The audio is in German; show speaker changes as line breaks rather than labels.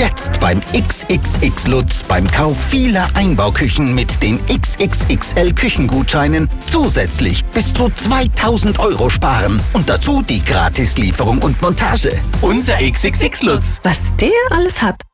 Jetzt beim XXX Lutz beim Kauf vieler Einbauküchen mit den XXXL Küchengutscheinen zusätzlich bis zu 2000 € sparen. Und dazu die Gratislieferung und Montage.
Unser XXX Lutz.
Was der alles hat.